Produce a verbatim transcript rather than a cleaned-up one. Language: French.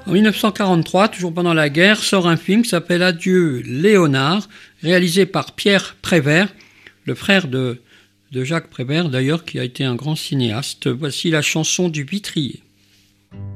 En mille neuf cent quarante-trois, toujours pendant la guerre, sort un film qui s'appelle Adieu Léonard, réalisé par Pierre Prévert, le frère de, de Jacques Prévert d'ailleurs, qui a été un grand cinéaste. Voici la chanson du Vitrier.